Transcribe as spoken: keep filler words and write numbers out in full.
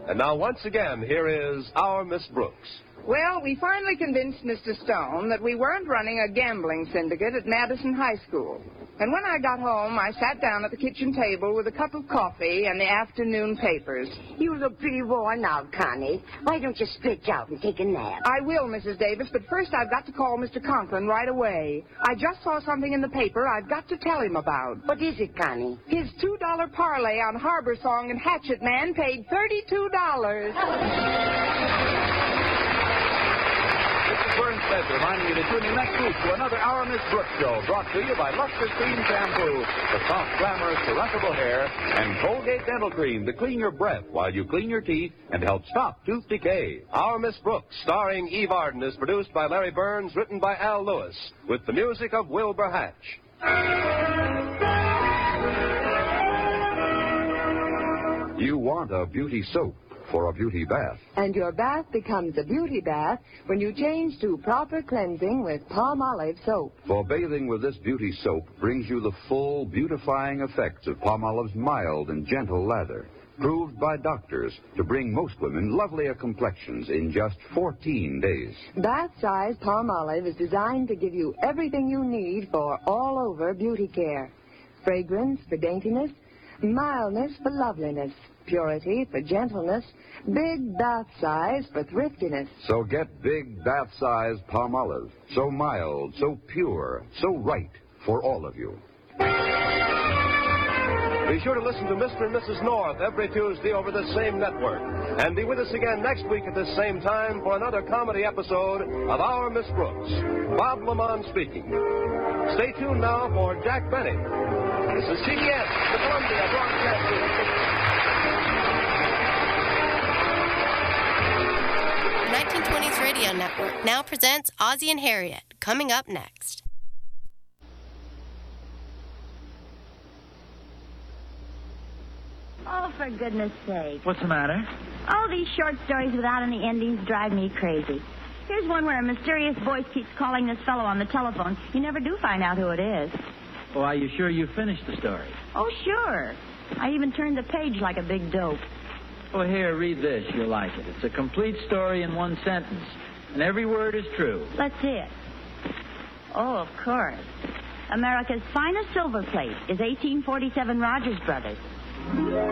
And now, once again, here is our Miss Brooks. Well, we finally convinced Mister Stone that we weren't running a gambling syndicate at Madison High School. And when I got home, I sat down at the kitchen table with a cup of coffee and the afternoon papers. You look pretty worn out, Connie. Why don't you stretch out and take a nap? I will, Missus Davis, but first I've got to call Mister Conklin right away. I just saw something in the paper I've got to tell him about. What is it, Connie? His two dollar parlay on Harbor Song and Hatchet Man paid thirty-two dollars. Burns Fed reminding you to tune in next week to another Our Miss Brooks show, brought to you by Luster Cream Shampoo, the soft, glamorous, caressable hair, and Colgate Dental Cream to clean your breath while you clean your teeth and help stop tooth decay. Our Miss Brooks, starring Eve Arden, is produced by Larry Burns, written by Al Lewis, with the music of Wilbur Hatch. You want a beauty soap for a beauty bath. And your bath becomes a beauty bath when you change to proper cleansing with Palmolive soap. For bathing with this beauty soap brings you the full beautifying effects of Palmolive's mild and gentle lather, proved by doctors to bring most women lovelier complexions in just fourteen days. Bath-size Palmolive is designed to give you everything you need for all-over beauty care. Fragrance for daintiness, mildness for loveliness, purity for gentleness, big bath size for thriftiness. So get big bath size Palmolive. So mild, so pure, so right for all of you. Be sure to listen to Mister and Missus North every Tuesday over the same network. And be with us again next week at this same time for another comedy episode of Our Miss Brooks. Bob Lamont speaking. Stay tuned now for Jack Benny. This is C B S, the Columbia Broadcasting System. The nineteen twenties Radio Network now presents Ozzie and Harriet, coming up next. Oh, for goodness sake. What's the matter? All these short stories without any endings drive me crazy. Here's one where a mysterious voice keeps calling this fellow on the telephone. You never do find out who it is. Well, are you sure you finished the story? Oh, sure. I even turned the page like a big dope. Well, here, read this. You'll like it. It's a complete story in one sentence, and every word is true. Let's see it. Oh, of course. America's finest silver plate is eighteen forty-seven Rogers Brothers.